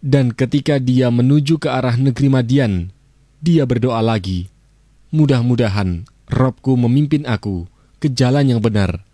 Dan ketika dia menuju ke arah negeri Madian, dia berdoa lagi, "Mudah-mudahan Robku memimpin aku ke jalan yang benar,